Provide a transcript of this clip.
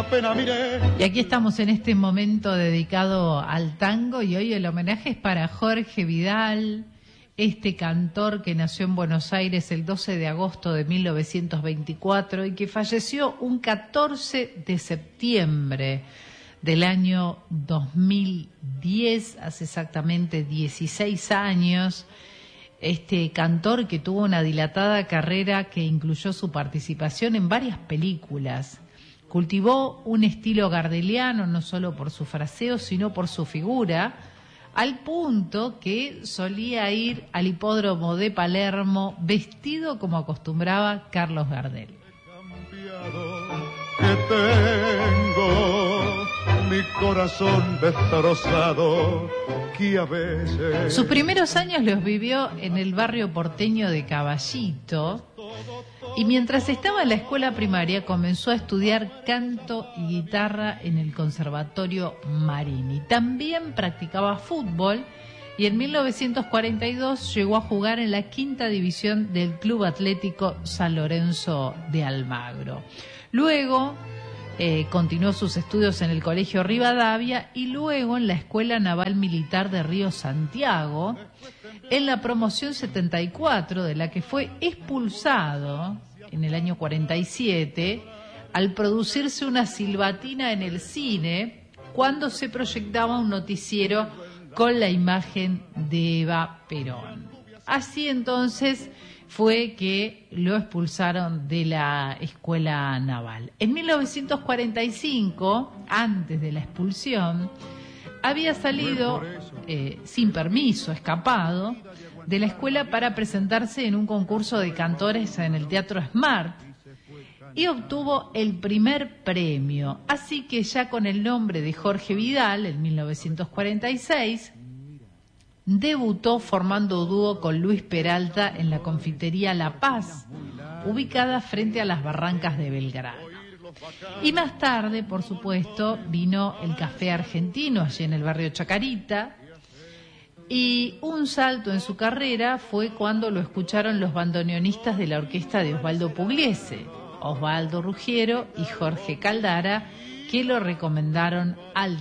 pena miré. Y aquí estamos en este momento dedicado al tango y hoy el homenaje es para Jorge Vidal, este cantor que nació en Buenos Aires el 12 de agosto de 1924 y que falleció un 14 de septiembre del año 2010, hace exactamente 16 años. Este cantor que tuvo una dilatada carrera que incluyó su participación en varias películas. Cultivó un estilo gardeliano no solo por su fraseo, sino por su figura, al punto que solía ir al hipódromo de Palermo vestido como acostumbraba Carlos Gardel. Que tengo mi corazón destrozado, que a veces... Sus primeros años los vivió en el barrio porteño de Caballito y mientras estaba en la escuela primaria comenzó a estudiar canto y guitarra en el Conservatorio Marini. También practicaba fútbol y en 1942 llegó a jugar en la quinta división del Club Atlético San Lorenzo de Almagro. Luego continuó sus estudios en el Colegio Rivadavia y luego en la Escuela Naval Militar de Río Santiago, en la promoción 74, de la que fue expulsado en el año 47, al producirse una silbatina en el cine, cuando se proyectaba un noticiero con la imagen de Eva Perón. Así entonces fue que lo expulsaron de la escuela naval. En 1945, antes de la expulsión, había salido sin permiso, escapado, de la escuela para presentarse en un concurso de cantores en el Teatro Smart y obtuvo el primer premio. Así que ya con el nombre de Jorge Vidal, en 1946, debutó formando dúo con Luis Peralta en la confitería La Paz, ubicada frente a las barrancas de Belgrano. Y más tarde, por supuesto, vino el Café Argentino, allí en el barrio Chacarita, y un salto en su carrera fue cuando lo escucharon los bandoneonistas de la orquesta de Osvaldo Pugliese, Osvaldo Ruggiero y Jorge Caldara, que lo recomendaron al